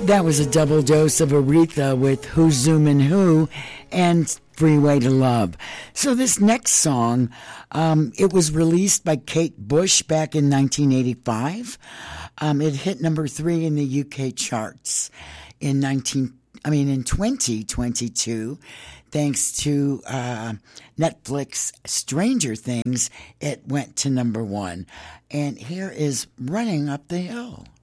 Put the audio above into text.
That was a double dose of Aretha with Who's Zoomin' Who and Freeway to Love. So this next song, it was released by Kate Bush back in 1985. It hit number 3 in the UK charts in 2022. Thanks to Netflix Stranger Things, it went to number 1. And here is Running Up the Hill.